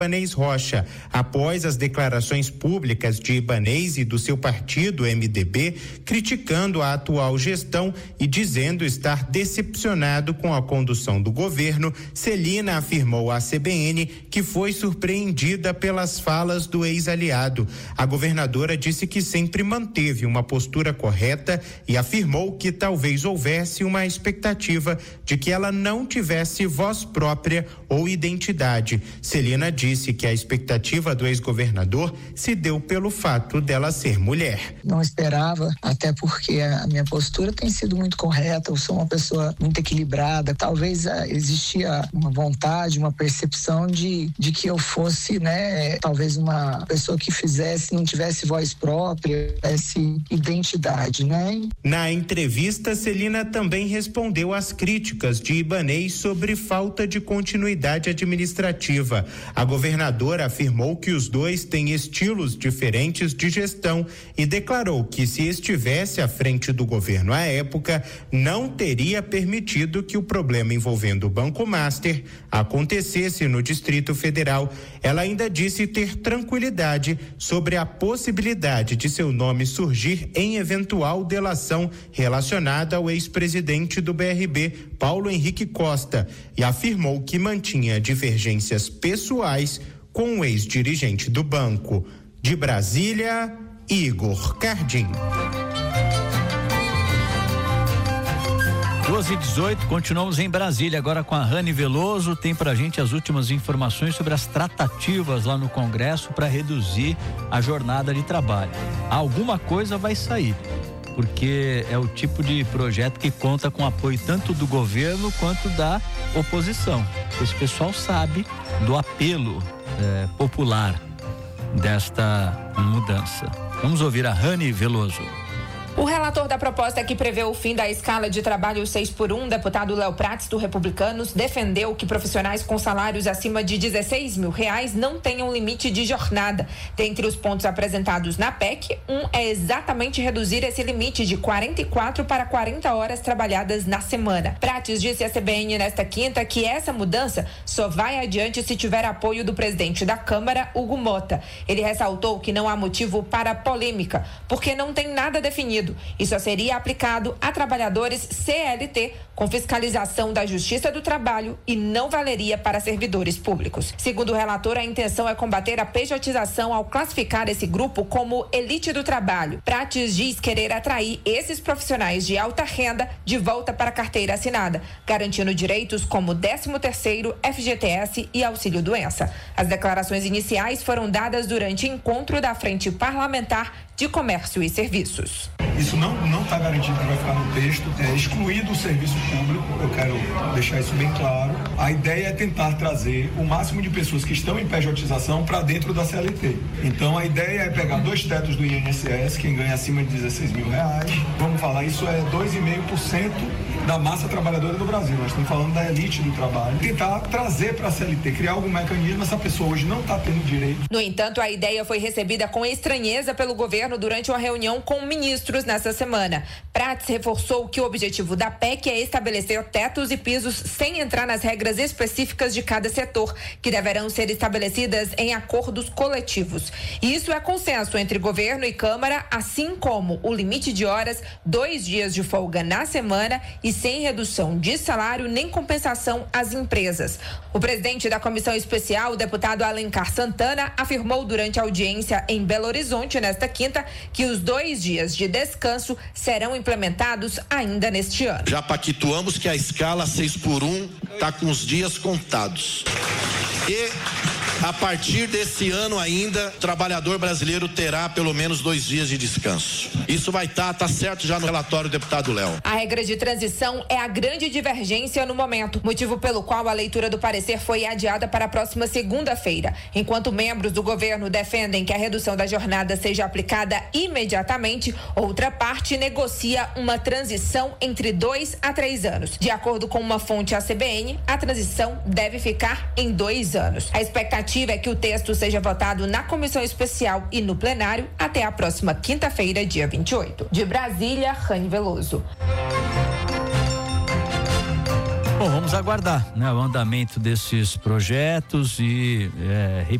Ibanez Rocha, após as declarações públicas de Ibanez e do seu partido MDB, criticando a atual gestão e dizendo estar decepcionado com a condução do governo. Celina afirmou à CBN que foi surpreendida pelas falas do ex-aliado. A governadora disse que sempre manteve uma postura correta e afirmou que talvez houvesse uma expectativa de que ela não tivesse voz própria ou identidade. Celina disse que a expectativa do ex-governador se deu pelo fato dela ser mulher. Não esperava, até porque a minha postura tem sido muito correta, eu sou uma pessoa muito equilibrada. Talvez existia uma vontade, uma percepção de que eu fosse, talvez uma pessoa que não tivesse voz própria, tivesse identidade, Na entrevista, Celina também respondeu às críticas de Ibanez sobre falta de continuidade administrativa. A governadora afirmou que os dois têm estilos diferentes de gestão e declarou que, se estivesse à frente do governo à época, não teria permitido que o problema envolvendo o Banco Master acontecesse no Distrito Federal. Ela ainda disse ter tranquilidade sobre a possibilidade de seu nome surgir em eventual delação relacionada ao ex-presidente do BRB, Paulo Henrique Costa, e afirmou que mantinha divergências pessoais com o ex-dirigente do banco. De Brasília, Igor Cardim. 12h18, continuamos em Brasília, agora com a Rani Veloso. Tem pra gente as últimas informações sobre as tratativas lá no Congresso para reduzir a jornada de trabalho. Alguma coisa vai sair, porque é o tipo de projeto que conta com apoio tanto do governo quanto da oposição. Esse pessoal sabe do apelo popular desta mudança. Vamos ouvir a Rani Veloso. O relator da proposta que prevê o fim da escala de trabalho 6x1, deputado Léo Prates, do Republicanos, defendeu que profissionais com salários acima de R$16 mil não tenham limite de jornada. Dentre os pontos apresentados na PEC, é exatamente reduzir esse limite de 44 para 40 horas trabalhadas na semana. Prates disse à CBN nesta quinta que essa mudança só vai adiante se tiver apoio do presidente da Câmara, Hugo Mota. Ele ressaltou que não há motivo para polêmica, porque não tem nada definido. E só seria aplicado a trabalhadores CLT com fiscalização da Justiça do Trabalho e não valeria para servidores públicos. Segundo o relator, a intenção é combater a pejotização ao classificar esse grupo como elite do trabalho. Prates diz querer atrair esses profissionais de alta renda de volta para a carteira assinada, garantindo direitos como 13º, FGTS e auxílio-doença. As declarações iniciais foram dadas durante encontro da Frente Parlamentar de Comércio e Serviços. Isso não está garantido que vai ficar no texto, é excluído o serviço público, eu quero deixar isso bem claro. A ideia é tentar trazer o máximo de pessoas que estão em pejotização para dentro da CLT. Então a ideia é pegar 2 tetos do INSS, quem ganha acima de R$16 mil, vamos falar, isso é 2,5% da massa trabalhadora do Brasil, nós estamos falando da elite do trabalho. Tentar trazer para a CLT, criar algum mecanismo, essa pessoa hoje não está tendo direito. No entanto, a ideia foi recebida com estranheza pelo governo durante uma reunião com ministros nesta semana. Prates reforçou que o objetivo da PEC é estabelecer tetos e pisos sem entrar nas regras específicas de cada setor, que deverão ser estabelecidas em acordos coletivos. E isso é consenso entre governo e Câmara, assim como o limite de horas, 2 dias de folga na semana e sem redução de salário nem compensação às empresas. O presidente da comissão especial, o deputado Alencar Santana, afirmou durante a audiência em Belo Horizonte nesta quinta que os 2 dias de descanso serão implementados ainda neste ano. Já pactuamos que a escala 6x1 está com os dias contados. E a partir desse ano ainda, o trabalhador brasileiro terá pelo menos 2 dias de descanso. Isso vai tá certo já no relatório do deputado Léo. A regra de transição é a grande divergência no momento, motivo pelo qual a leitura do parecer foi adiada para a próxima segunda-feira. Enquanto membros do governo defendem que a redução da jornada seja aplicada imediatamente, outra parte negocia uma transição entre 2 a 3 anos. De acordo com uma fonte à CBN, a transição deve ficar em 2 anos. A expectativa é que o texto seja votado na comissão especial e no plenário até a próxima quinta-feira, dia 28. De Brasília, Rani Veloso. Bom, vamos aguardar, né, o andamento desses projetos e